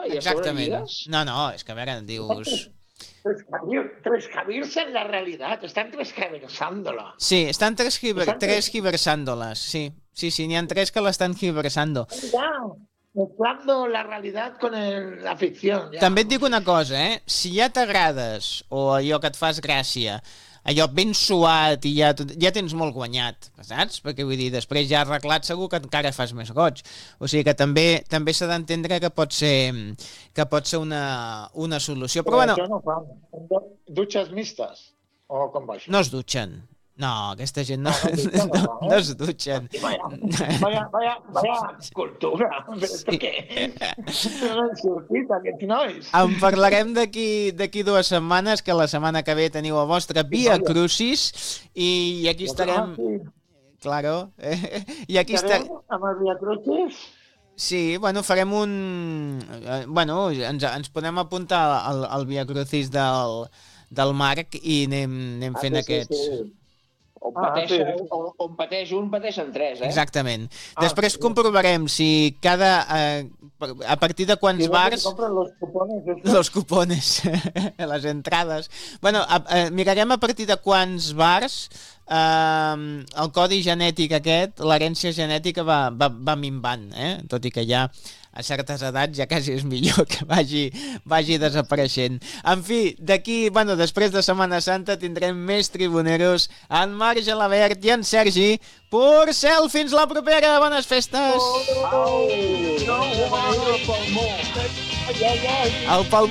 i a sobre Exactament. lligues. No, és que a veure, dius... Transcavirse en la realidad, están transcaversándola. Sí, estan transgiversándoles, sí. Sí, n'hi ha 3 que l'estan giversando. Ya, mezclando la realidad con la ficción. Ya. També et dic una cosa, si ja t'agrades o allò que et fas gràcia, allò ben suat i ja tens molt guanyat, saps? Perquè vull dir, després ja arreglat segur que encara fas més goig. O sigui que també s'ha d'entendre que pot ser una solució. Però bueno, això no fan. Dutxes mixtes? O com va això? no es dutxen. No, aquesta gent no es dutxen. Vaya cultura. Però esto què és? No han sortit aquests nois. En parlarem d'aquí 2 setmanes, que la setmana que ve teniu el vostre Via Crucis i aquí estarem... Claro. I aquí estarem... Amb el Via Crucis? Sí, bueno, farem un... Bueno, ens podem apuntar al Via Crucis del Marc i anem fent aquests... Sí. On pateix un, pateixen 3, Exactament. Després comprovarem si a partir de quants bars... Los cupones, les entrades. Bueno, mirarem a partir de quants bars el codi genètic aquest, l'herència genètica va minvant, tot i que ja a certes edats ja quasi és millor que vagi desapareixent. En fi, després de Setmana Santa tindrem més tribuneros, en Marc Gelabert i en Sergi Porcel. Fins la propera, bones festes! El Palmó